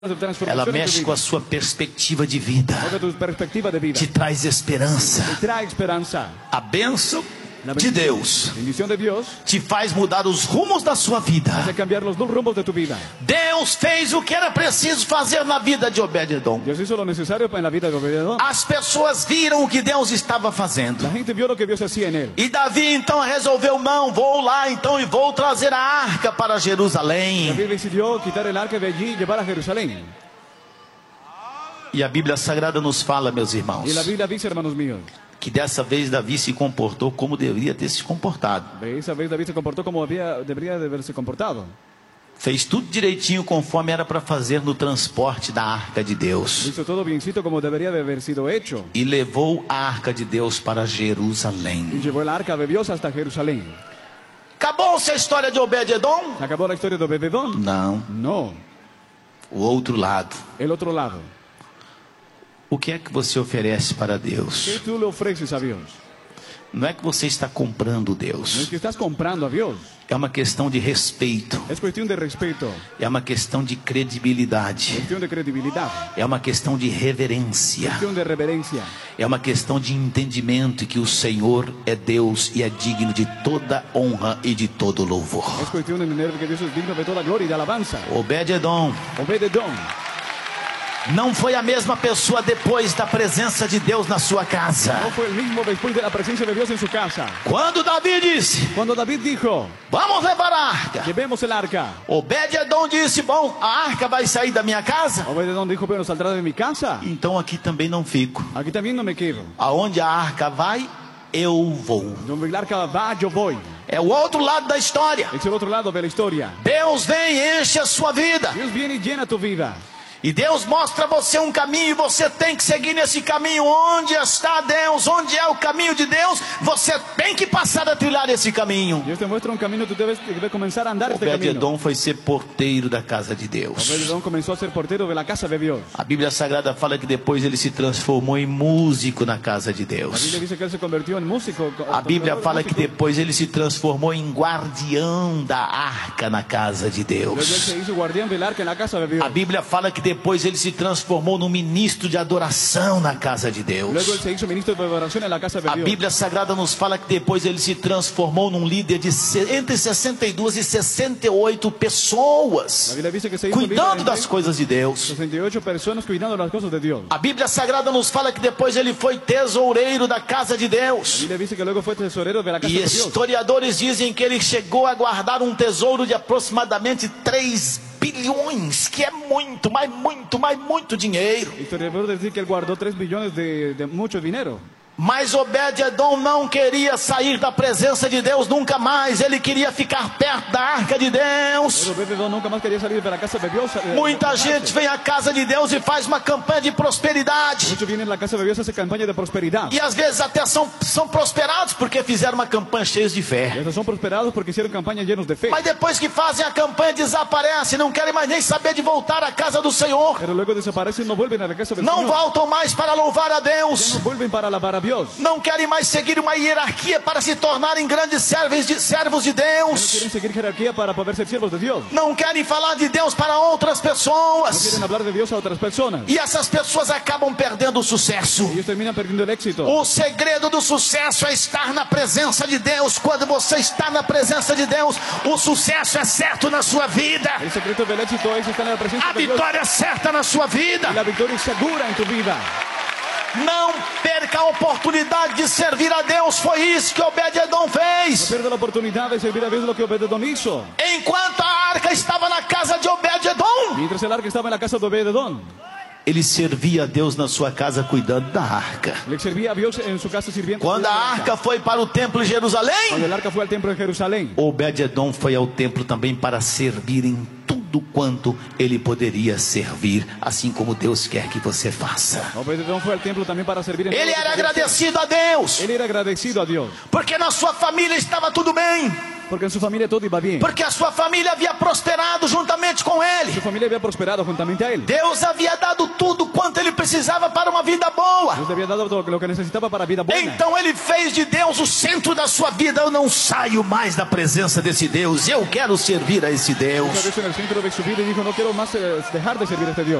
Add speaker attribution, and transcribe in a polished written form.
Speaker 1: Ela mexe com a sua perspectiva de vida, te traz esperança. A bênção de Deus te faz mudar os rumos da sua vida. Deus fez o que era preciso fazer na vida de Obed-edom. As pessoas viram o que Deus estava fazendo. E Davi então resolveu: não, vou lá então e vou trazer a arca para Jerusalém. E a Bíblia Sagrada nos fala, meus irmãos, que dessa vez Davi se comportou como deveria ter se comportado. Fez tudo direitinho conforme era para fazer no transporte da arca de Deus. E levou a arca de Deus para Jerusalém. Acabou-se a história de Obed-edom? Não. O outro lado. O que é que você oferece para Deus? Não é que você está comprando Deus. É uma questão de respeito. É uma questão de credibilidade. É uma questão de reverência. É uma questão de entendimento que o Senhor é Deus e é digno de toda honra e de todo louvor. Obed-edom não foi a mesma pessoa depois da presença de Deus na sua casa. Quando Davi disse: vamos levar a arca, Obed-edom disse: bom, a arca vai sair da minha casa, então aqui também não fico. Aonde a arca vai, eu vou. É o outro lado da história. Deus vem e enche a sua vida. E Deus mostra a você um caminho e você tem que seguir nesse caminho. Onde está Deus? Onde é o caminho de Deus? Você tem que passar a trilhar esse caminho.
Speaker 2: Deus te mostra um caminho, tu debes começar a andar este caminho.
Speaker 1: Obed-edom foi ser porteiro da casa de Deus.
Speaker 2: Obed-edom começou a ser porteiro da casa de Deus.
Speaker 1: A Bíblia Sagrada fala que depois ele se transformou em músico na casa de Deus.
Speaker 2: A Bíblia diz que ele se convertiu em músico.
Speaker 1: A Bíblia fala que depois ele se transformou em guardião da arca na casa de Deus. A Bíblia fala que depois ele se transformou num ministro de adoração na casa de Deus. A Bíblia Sagrada nos fala que depois ele se transformou num líder de entre 62 e 68 pessoas, cuidando das coisas de Deus. A Bíblia Sagrada nos fala que depois ele foi tesoureiro da casa de Deus. E historiadores dizem que ele chegou a guardar um tesouro de aproximadamente 3 bilhões, que é muito, mas muito dinheiro.
Speaker 2: Historiadores dizem que ele guardou 3 bilhões de muito dinheiro.
Speaker 1: Mas Obed-edom não queria sair da presença de Deus nunca mais. Ele queria ficar perto da arca de Deus. Muita gente vem à casa de Deus e faz uma campanha de prosperidade. E às vezes até são prosperados porque fizeram uma campanha cheia de fé. Mas depois que fazem a campanha desaparecem, não querem mais nem saber de voltar à casa do Senhor. Não voltam mais para louvar a Deus. Não querem mais seguir uma hierarquia para se tornarem grandes servos de Deus. Não querem falar de Deus para outras pessoas. E essas pessoas acabam perdendo o sucesso. O segredo do sucesso é estar na presença de Deus. Quando você está na presença de Deus, o sucesso é certo na sua vida. A vitória é certa na sua vida. Não perca a oportunidade de servir a Deus. Foi isso que Obed-edom fez. Enquanto a arca estava na casa de Obed-edom, ele servia a Deus na sua casa cuidando da arca. Quando a arca foi para o templo em Jerusalém, Obed-edom foi ao templo também para servir em tudo quanto ele poderia servir, assim como Deus quer que você faça. Ele era agradecido a Deus, porque na sua família estava tudo bem.
Speaker 2: Porque em sua família tudo iba bem.
Speaker 1: Porque a sua família havia prosperado juntamente com ele.
Speaker 2: Sua família havia prosperado juntamente a ele.
Speaker 1: Deus havia dado tudo quanto ele precisava para uma vida boa.
Speaker 2: Deus havia dado tudo o que necessitava para a vida boa.
Speaker 1: Então ele fez de Deus o centro da sua vida. Eu não saio mais da presença desse Deus. Eu quero servir a esse Deus.
Speaker 2: Eso en el centro de su vida y dijo, no quiero más dejar de servir a este Dios.